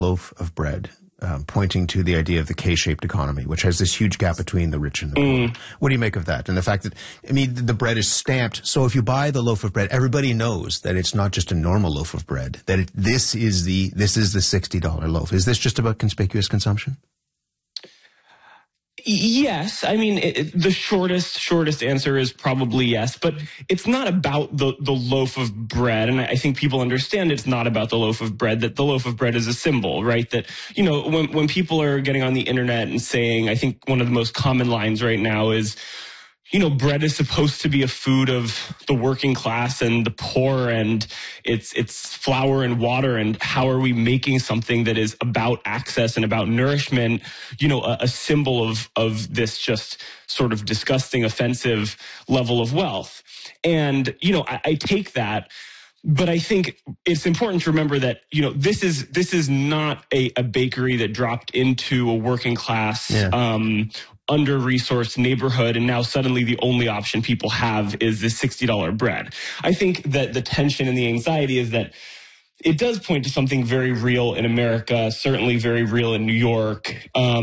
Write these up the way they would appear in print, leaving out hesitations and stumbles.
loaf of bread, pointing to the idea of the K-shaped economy, which has this huge gap between the rich and the poor. What do you make of that? And the fact that, I mean, the bread is stamped, so if you buy the loaf of bread, everybody knows that it's not just a normal loaf of bread, that this is the $60 loaf. Is this just about conspicuous consumption? Yes. I mean, the shortest answer is probably yes, but it's not about the loaf of bread. And I think people understand it's not about the loaf of bread, that the loaf of bread is a symbol, right? That, you know, when people are getting on the internet and saying, I think one of the most common lines right now is, you know, bread is supposed to be a food of the working class and the poor, and it's flour and water, and how are we making something that is about access and about nourishment, you know, a symbol of this just sort of disgusting, offensive level of wealth. And, you know, I take that. But I think it's important to remember that, you know, this is not a bakery that dropped into a working class, under-resourced neighborhood, and now suddenly the only option people have is this $60 bread. I think that the tension and the anxiety is that it does point to something very real in America, certainly very real in New York,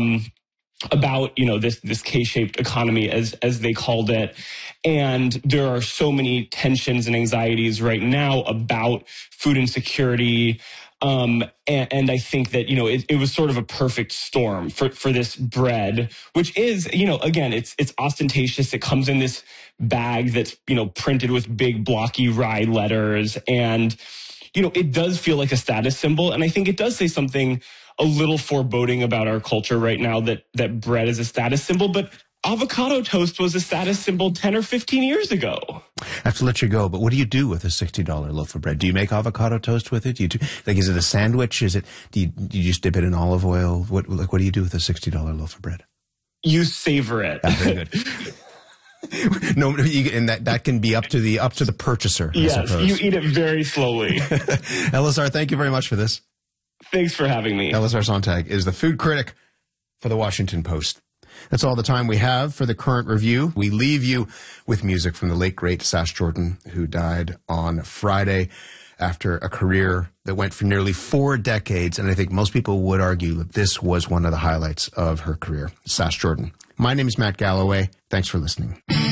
about, you know, this K-shaped economy, as they called it. And there are so many tensions and anxieties right now about food insecurity. And I think that, you know, it was sort of a perfect storm for this bread, which is, you know, again, it's ostentatious. It comes in this bag that's, you know, printed with big blocky rye letters. And, you know, it does feel like a status symbol. And I think it does say something a little foreboding about our culture right now, that bread is a status symbol. But avocado toast was a status symbol 10 or 15 years ago. I have to let you go, but what do you do with a $60 loaf of bread? Do you make avocado toast with it? Do you is it a sandwich? Do you just dip it in olive oil? What do you do with a $60 loaf of bread? You savor it. That's very good. No, and that can be up to the purchaser. Yes, you eat it very slowly. Elazar, thank you very much for this. Thanks for having me. Elazar Sontag is the food critic for the Washington Post. That's all the time we have for the current review. We leave you with music from the late, great Sash Jordan, who died on Friday after a career that went for nearly 4 decades. And I think most people would argue that this was one of the highlights of her career. Sash Jordan. My name is Matt Galloway. Thanks for listening.